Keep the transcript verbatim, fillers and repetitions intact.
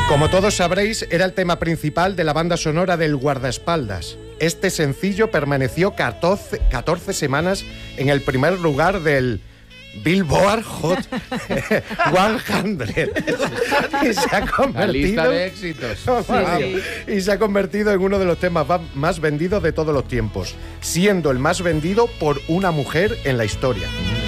Como todos sabréis, era el tema principal de la banda sonora del Guardaespaldas. Este sencillo permaneció catorce, catorce semanas en el primer lugar del Billboard Hot cien. Y se ha convertido, la lista de éxitos. Sí. Y se ha convertido en uno de los temas más vendidos de todos los tiempos, siendo el más vendido por una mujer en la historia.